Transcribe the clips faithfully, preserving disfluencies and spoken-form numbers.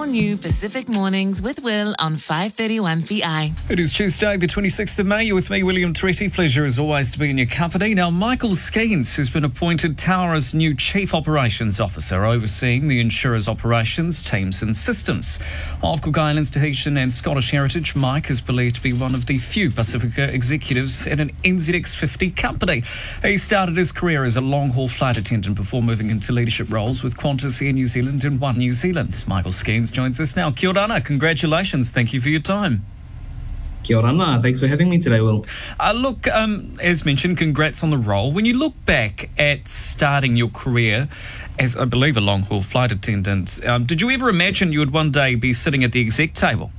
new Pacific Mornings with Will on five thirty-one P I. It is Tuesday, the twenty-sixth of May. You're with me, William Tretti. Pleasure as always to be in your company. Now, Michael Skeens has been appointed Tauera's new Chief Operations Officer, overseeing the insurer's operations, teams and systems. Of Cook Islands, Tahitian and Scottish heritage, Mike is believed to be one of the few Pacifica executives at an N Z X fifty company. He started his career as a long-haul flight attendant before moving into leadership roles with Qantas Air New Zealand and One New Zealand. Michael Skeens joins us now. Kia ora, congratulations. Thank you for your time. Kia ora, thanks for having me today, Will. Uh, look, um, as mentioned, congrats on the role. When you look back at starting your career as, I believe, a long-haul flight attendant, um, did you ever imagine you would one day be sitting at the exec table?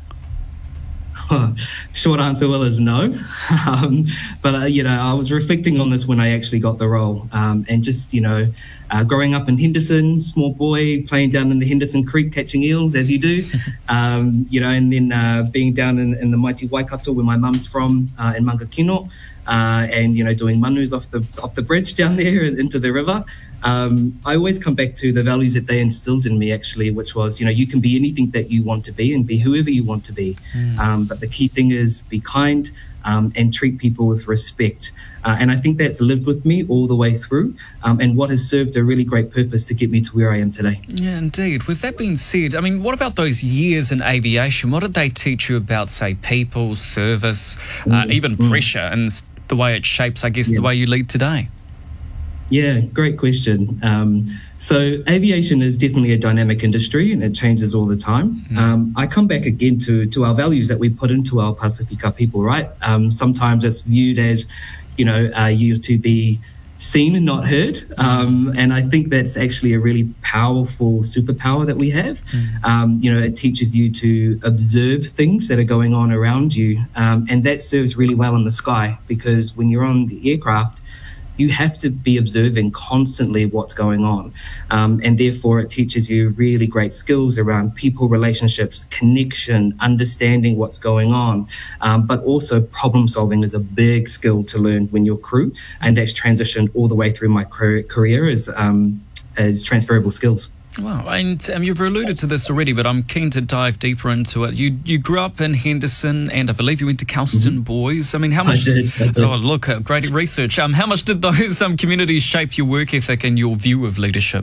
Short answer, Will, is no. um, but, uh, you know, I was reflecting on this when I actually got the role. Um, and just, you know, uh, growing up in Henderson, small boy, playing down in the Henderson Creek, catching eels, as you do. um, you know, and then uh, being down in, in the mighty Waikato, where my mum's from, uh, in Mangakino. Uh, and, you know, doing manus off the off the bridge down there into the river. Um, I always come back to the values that they instilled in me, actually, which was, you know, you can be anything that you want to be and be whoever you want to be. Mm. Um, but the key thing is be kind um, and treat people with respect. Uh, and I think that's lived with me all the way through um, and what has served a really great purpose to get me to where I am today. Yeah, indeed. With that being said, I mean, what about those years in aviation? What did they teach you about, say, people, service, uh, mm. even mm. pressure and the way it shapes, I guess, yeah. the way you lead today? Yeah, great question. Um, so aviation is definitely a dynamic industry and it changes all the time. Mm. Um, I come back again to, to our values that we put into our Pacifica people, right? Um, sometimes it's viewed as, you know, uh, you to be seen and not heard. Um, and I think that's actually a really powerful superpower that we have. Mm. Um, you know, it teaches you to observe things that are going on around you. Um, and that serves really well in the sky because when you're on the aircraft, you have to be observing constantly what's going on. Um, and therefore, it teaches you really great skills around people relationships, connection, understanding what's going on. Um, but also problem solving is a big skill to learn when you're crew. And that's transitioned all the way through my career as, um, as transferable skills. Wow, and um, you've alluded to this already, but I'm keen to dive deeper into it. You you grew up in Henderson, and I believe you went to Calston mm-hmm. Boys. I mean, how much? I did, I did. Oh, look, uh, great research. Um, how much did those um, communities shape your work ethic and your view of leadership?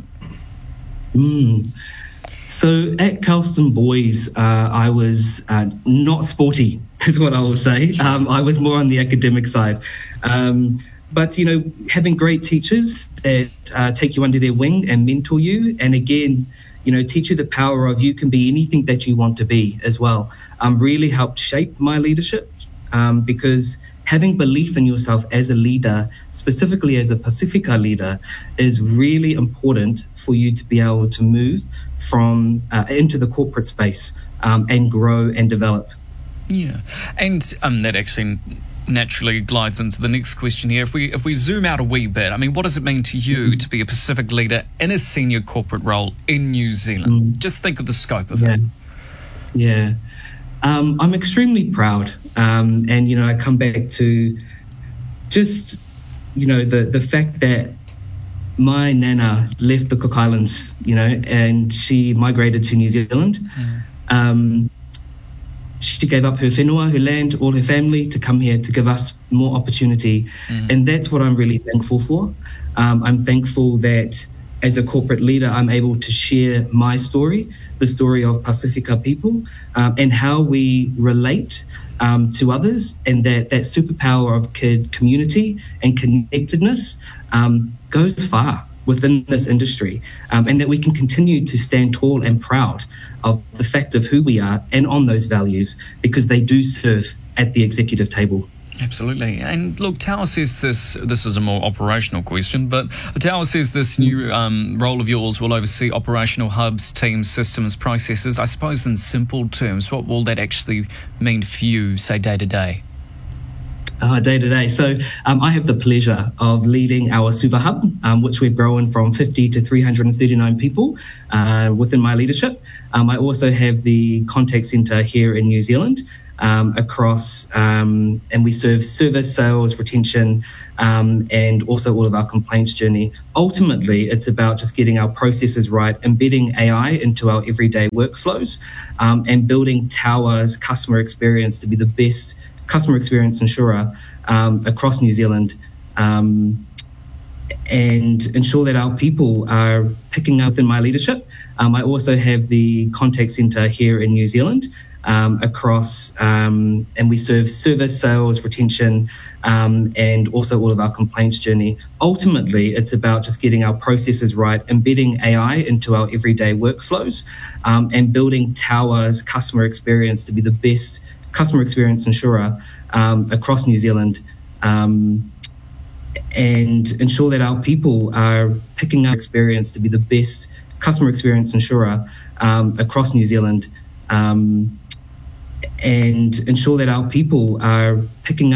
Mm. So at Calston Boys, uh, I was uh, not sporty, is what I will say. Um, I was more on the academic side. Um, But, you know, having great teachers that uh, take you under their wing and mentor you, and again, you know, teach you the power of you can be anything that you want to be as well, um, really helped shape my leadership um, because having belief in yourself as a leader, specifically as a Pacifica leader, is really important for you to be able to move from uh, into the corporate space um, and grow and develop. Yeah, and um, that actually naturally glides into the next question here. If we if we zoom out a wee bit, I mean, what does it mean to you to be a Pacific leader in a senior corporate role in New Zealand? Mm. Just think of the scope of yeah. it. Yeah. Um, I'm extremely proud. Um, and, you know, I come back to just, you know, the, the fact that my nana left the Cook Islands, you know, and she migrated to New Zealand. Mm. Um, She gave up her whenua, her land, all her family to come here to give us more opportunity. Mm. And that's what I'm really thankful for. Um, I'm thankful that as a corporate leader, I'm able to share my story, the story of Pacifica people, um, and how we relate um, to others. And that, that superpower of kid community and connectedness um, goes far within this industry, um, and that we can continue to stand tall and proud of the fact of who we are and on those values because they do serve at the executive table. Absolutely. And look, Tauera says this, this is a more operational question, but Tauera says this new um, role of yours will oversee operational hubs, teams, systems, processes. I suppose in simple terms, what will that actually mean for you, say, day to day? Uh, day to day. So um, I have the pleasure of leading our Suva Hub, um, which we've grown from fifty to three hundred thirty-nine people uh, within my leadership. Um, I also have the contact centre here in New Zealand, um, across, um, and we serve service, sales, retention, um, and also all of our complaints journey. Ultimately, it's about just getting our processes right, embedding A I into our everyday workflows, um, and building Tower's customer experience to be the best customer experience insurer um, across New Zealand, um, and ensure that our people are picking up within my leadership. Um, I also have the contact centre here in New Zealand um, across, um, and we serve service, sales, retention, um, and also all of our complaints journey. Ultimately, it's about just getting our processes right, embedding A I into our everyday workflows, um, and building Tower's customer experience to be the best customer experience insurer um, across New Zealand, um, and ensure that our people are picking up experience to be the best customer experience insurer um, across New Zealand, um, and ensure that our people are picking up